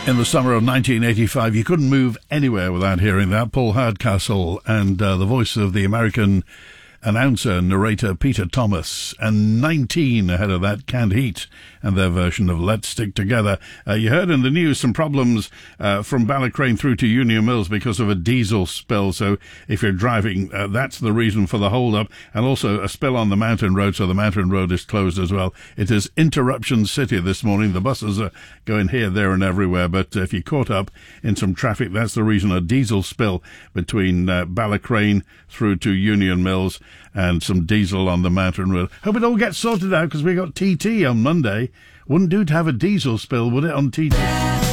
In the summer of 1985, you couldn't move anywhere without hearing that. Paul Hardcastle and the voice of the American announcer, narrator Peter Thomas, and 19 ahead of that, Canned Heat, and their version of Let's Stick Together. You heard in the news some problems from Ballacrane through to Union Mills because of a diesel spill. So if you're driving, that's the reason for the hold-up. And also a spill on the Mountain Road, so the Mountain Road is closed as well. It is Interruption City this morning. The buses are going here, there and everywhere. But if you caught up in some traffic, that's the reason. A diesel spill between Ballacrane through to Union Mills, and some diesel on the Mountain Road. Hope it all gets sorted out, because we got TT on Monday. Wouldn't do to have a diesel spill, would it, on TT?